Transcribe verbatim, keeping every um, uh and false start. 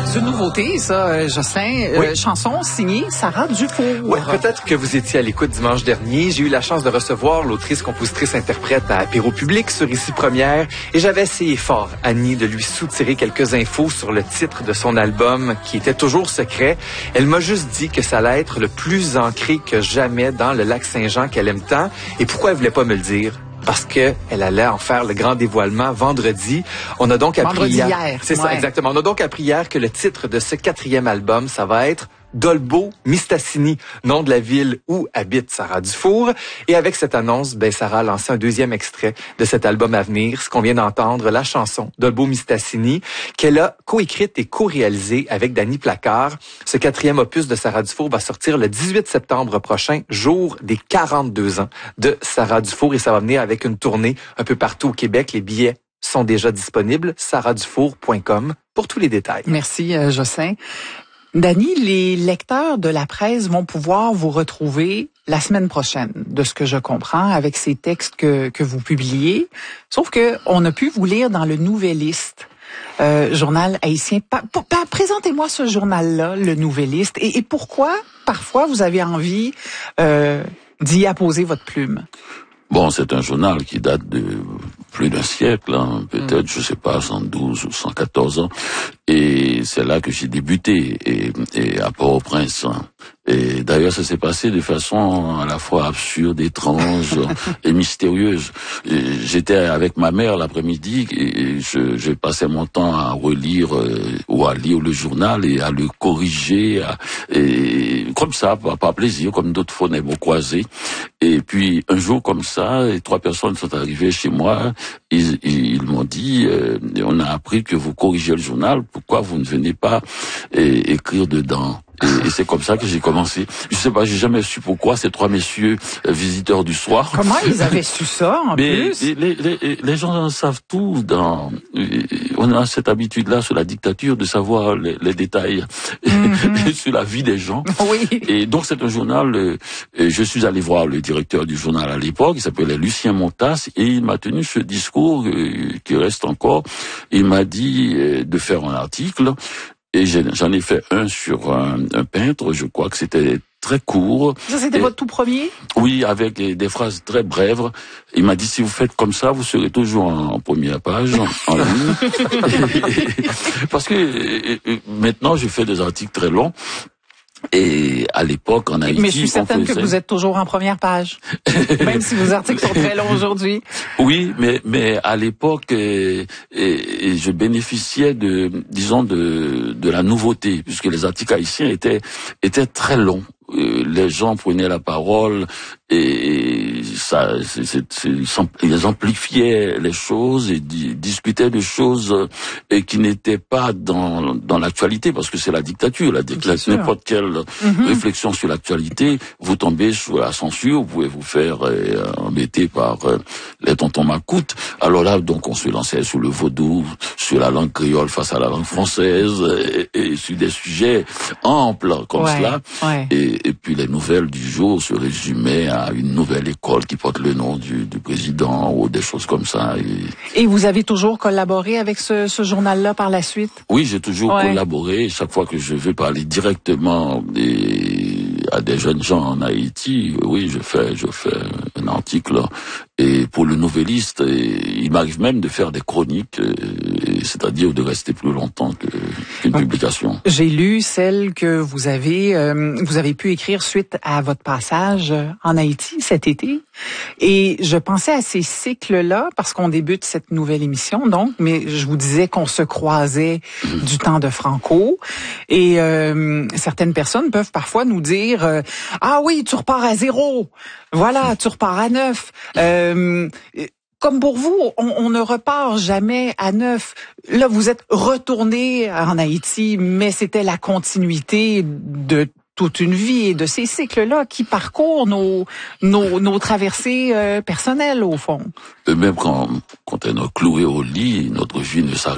C'est une nouveauté, ça, Jocelyn. Oui. Euh, chanson signée Sarah Dufour. Oui, peut-être que vous étiez à l'écoute dimanche dernier. J'ai eu la chance de recevoir l'autrice, compositrice, interprète à Apéro Public sur Ici Première. Et j'avais essayé fort, Annie, de lui soutirer quelques infos sur le titre de son album qui était toujours secret. Elle m'a juste dit que ça allait être le plus ancré que jamais dans le lac Saint-Jean qu'elle aime tant. Et pourquoi elle voulait pas me le dire? Parce que elle allait en faire le grand dévoilement vendredi. On a donc appris vendredi hier. hier. C'est ouais. ça, exactement. On a donc appris hier que le titre de ce quatrième album, ça va être Dolbeau Mistassini, nom de la ville où habite Sarah Dufour. Et avec cette annonce, ben, Sarah a lancé un deuxième extrait de cet album à venir, ce qu'on vient d'entendre, la chanson Dolbeau Mistassini, qu'elle a coécrite et co-réalisée avec Danny Placard. Ce quatrième opus de Sarah Dufour va sortir le dix-huit septembre prochain, jour des quarante-deux ans de Sarah Dufour, et ça va venir avec une tournée un peu partout au Québec. Les billets sont déjà disponibles, sarah dufour point com pour tous les détails. Merci, euh, Jocelyn. Dany, les lecteurs de la presse vont pouvoir vous retrouver la semaine prochaine, de ce que je comprends, avec ces textes que, que vous publiez. Sauf que on a pu vous lire dans le Nouvelliste, euh, journal haïtien. Pa, pa, pa, présentez-moi ce journal-là, le Nouvelliste, et, et pourquoi, parfois, vous avez envie euh, d'y apposer votre plume. Bon, c'est un journal qui date de plus d'un siècle, hein, peut-être, mmh. je sais pas, cent douze ou cent quatorze ans. Et c'est là que j'ai débuté, et, et à Port-au-Prince. Hein. Et d'ailleurs, ça s'est passé de façon à la fois absurde, étrange et mystérieuse. Et j'étais avec ma mère l'après-midi et je, je passais mon temps à relire euh, ou à lire le journal et à le corriger, à, et comme ça, par, par plaisir, comme d'autres fois, on est beau croisés. Et puis un jour comme ça, et trois personnes sont arrivées chez moi. Ils, ils, ils m'ont dit, euh, on a appris que vous corrigez le journal. Pourquoi vous ne venez pas et, écrire dedans? Et, et c'est comme ça que j'ai commencé. Je sais pas, j'ai jamais su pourquoi ces trois messieurs euh, visiteurs du soir. Comment ils avaient su ça en Mais plus? les, les, les gens en savent tout. Dans, on a cette habitude-là sur la dictature de savoir les, les détails mm-hmm. sur la vie des gens. Oui. Et donc c'est un journal. Euh, je suis allé voir le directeur du journal à l'époque, il s'appelait Lucien Montas, et il m'a tenu ce discours euh, qui reste encore. Il m'a dit euh, de faire un article. Et j'en ai fait un sur un, un peintre, je crois que c'était très court. Ça, c'était et, votre tout premier? Oui, avec des phrases très brèves. Il m'a dit, si vous faites comme ça, vous serez toujours en, en première page, en, en ligne. Parce que et, et, maintenant, je fais des articles très longs. Et à l'époque, en Haïti... Mais je suis certaine que vous êtes toujours en première page, même si vos articles sont très longs aujourd'hui. Oui, mais mais à l'époque, et, et, et je bénéficiais de, disons, de de la nouveauté, puisque les articles haïtiens étaient étaient très longs. Les gens prenaient la parole et ça, c'est, c'est, c'est, ils amplifiaient les choses et di- discutaient de choses et qui n'étaient pas dans dans l'actualité, parce que c'est la dictature. La dictature, n'importe quelle mm-hmm. réflexion sur l'actualité, vous tombez sous la censure, vous pouvez vous faire euh, embêter par euh, les tontons macoutes. Alors là, donc, on se lançait sur le vaudou, sur la langue créole face à la langue française, et, et sur des sujets amples comme ouais, cela. Ouais. Et Et puis les nouvelles du jour se résumaient à une nouvelle école qui porte le nom du, du président ou des choses comme ça. Et, et vous avez toujours collaboré avec ce, ce journal-là par la suite? Oui, j'ai toujours ouais. collaboré. Chaque fois que je veux parler directement des, à des jeunes gens en Haïti, oui, je fais, je fais un article. Et pour le Nouvelliste, et il m'arrive même de faire des chroniques, et, c'est-à-dire de rester plus longtemps que, qu'une ouais. publication. J'ai lu celle que vous avez, euh, vous avez pu écrire suite à votre passage en Haïti cet été. Et je pensais à ces cycles-là parce qu'on débute cette nouvelle émission, donc, mais je vous disais qu'on se croisait mmh. du temps de Franco. Et euh, certaines personnes peuvent parfois nous dire euh, « Ah oui, tu repars à zéro. Voilà, tu repars à neuf. Euh, » Comme pour vous, on, on ne repart jamais à neuf. Là, vous êtes retourné en Haïti, mais c'était la continuité de toute une vie et de ces cycles-là qui parcourent nos nos, nos traversées euh, personnelles, au fond. Et même quand, quand on est cloué au lit, notre vie ne s'arrête